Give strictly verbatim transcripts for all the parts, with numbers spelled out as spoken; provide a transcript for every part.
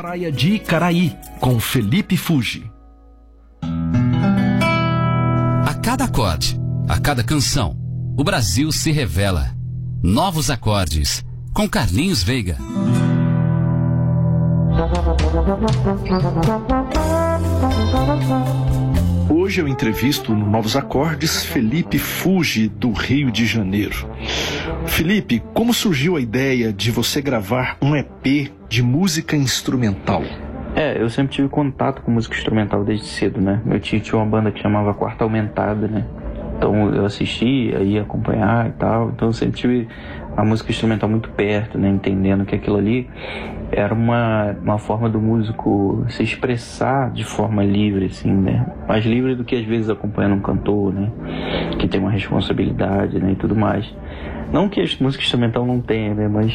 Praia de Icaraí, com Felipe Fuji. A cada acorde, a cada canção, o Brasil se revela. Novos acordes, com Carlinhos Veiga. Hoje eu entrevisto no Novos Acordes Felipe Fuji, do Rio de Janeiro. Felipe, como surgiu a ideia de você gravar um E P de música instrumental? É, eu sempre tive contato com música instrumental desde cedo, né? Meu tio tinha uma banda que chamava Quarta Aumentada, né? Então eu assistia, ia acompanhar e tal. Então eu sempre tive a música instrumental muito perto, né? Entendendo que aquilo ali era uma, uma forma do músico se expressar de forma livre, assim, né? Mais livre do que às vezes acompanhando um cantor, né? Que tem uma responsabilidade, né? E tudo mais. Não que a música instrumental não tenha, né? Mas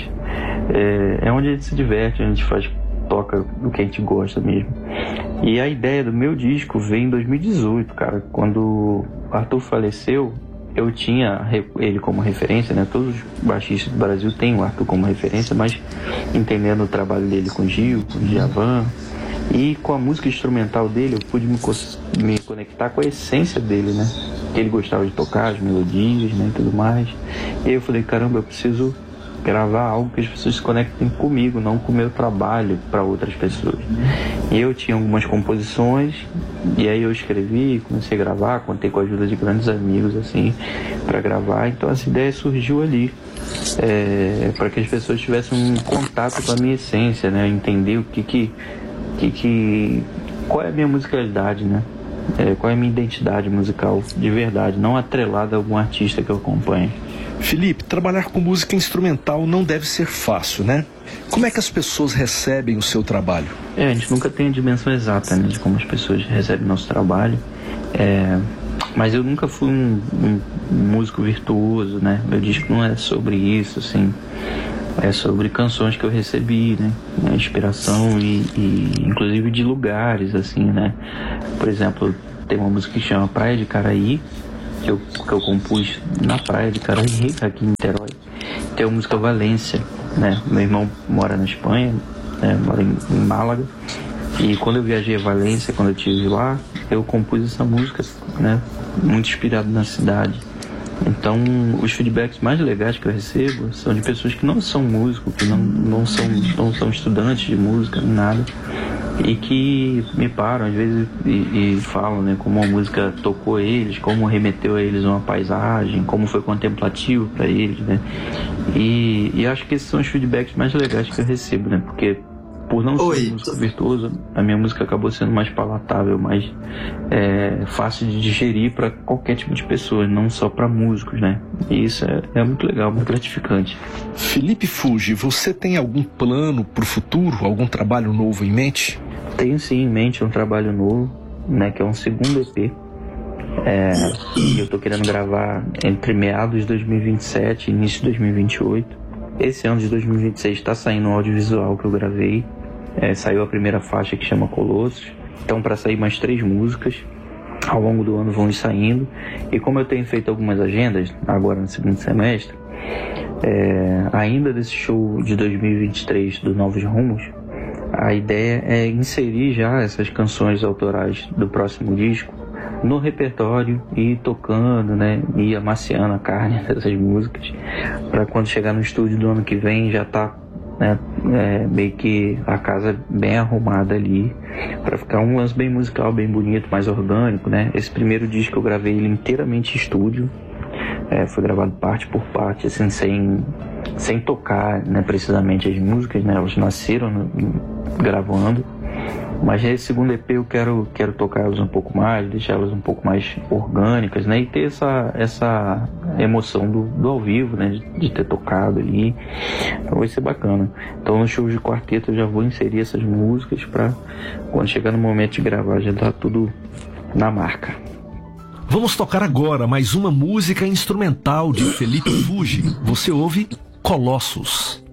é, é onde a gente se diverte, onde a gente faz, toca do que a gente gosta mesmo. E a ideia do meu disco veio em dois mil e dezoito, cara. Quando o Arthur faleceu, eu tinha ele como referência, né? Todos os baixistas do Brasil têm o Arthur como referência, mas entendendo o trabalho dele com o Gil, com o Djavan, e com a música instrumental dele, eu pude me, me conectar com a essência dele, né? Ele gostava de tocar as melodias, né? E tudo mais. E aí eu falei, caramba, eu preciso gravar algo que as pessoas se conectem comigo, não com o meu trabalho para outras pessoas. E eu tinha algumas composições, e aí eu escrevi, comecei a gravar, contei com a ajuda de grandes amigos, assim, para gravar. Então essa ideia surgiu ali, é, para que as pessoas tivessem um contato com a minha essência, né? Entender o que que, que, que qual é a minha musicalidade, né? É, qual é a minha identidade musical de verdade, não atrelada a algum artista que eu acompanho. Felipe, trabalhar com música instrumental não deve ser fácil, né? Como é que as pessoas recebem o seu trabalho? É, a gente nunca tem a dimensão exata, né, de como as pessoas recebem nosso trabalho. É, mas eu nunca fui um, um músico virtuoso, né? Meu disco não é sobre isso, assim. É sobre canções que eu recebi, né? Inspiração e, e inclusive de lugares, assim, né? Por exemplo, tem uma música que chama Praia de Icaraí, que eu, que eu compus na praia de Icaraí, aqui em Niterói. Tem a música Valência, né? Meu irmão mora na Espanha, né? Mora em, em Málaga. E quando eu viajei a Valência, quando eu estive lá, eu compus essa música, né? Muito inspirado na cidade. Então, os feedbacks mais legais que eu recebo são de pessoas que não são músicos, que não, não, são, não são estudantes de música, nem nada, e que me param às vezes e, e falam, né, como a música tocou eles, como remeteu a eles uma paisagem, como foi contemplativo para eles, né? E, e acho que esses são os feedbacks mais legais que eu recebo, né? Porque por não Oi. ser música virtuosa, a minha música acabou sendo mais palatável, mais é, fácil de digerir para qualquer tipo de pessoa, não só para músicos, né? E isso é, é muito legal, muito gratificante. Felipe Fuji, você tem algum plano para o futuro, algum trabalho novo em mente? Tenho sim em mente um trabalho novo, né, que é um segundo E P. É, e eu tô querendo gravar entre meados de dois mil e vinte e sete e início de dois mil e vinte e oito. Esse ano de dois mil e vinte e seis está saindo um audiovisual que eu gravei. É, saiu a primeira faixa que chama Colossos. Então, para sair mais três músicas, ao longo do ano vão ir saindo. E como eu tenho feito algumas agendas, agora no segundo semestre, é, ainda desse show de dois mil e vinte e três do Novos Rumos, a ideia é inserir já essas canções autorais do próximo disco no repertório e ir tocando, né, e amaciando a carne dessas músicas, para quando chegar no estúdio do ano que vem já tá, né, é, meio que a casa bem arrumada ali, para ficar um lance bem musical, bem bonito, mais orgânico, né? Esse primeiro disco eu gravei ele inteiramente em estúdio, é, foi gravado parte por parte, assim, sem, sem tocar, né, precisamente as músicas, né? Elas nasceram no, gravando. Mas nesse segundo E P eu quero, quero tocar elas um pouco mais, deixar elas um pouco mais orgânicas, né? E ter essa, essa emoção do, do ao vivo, né? De, de ter tocado ali. Então vai ser bacana. Então nos shows de quarteto eu já vou inserir essas músicas para quando chegar no momento de gravar já tá tudo na marca. Vamos tocar agora mais uma música instrumental de Felipe Fuji. Você ouve Colossos.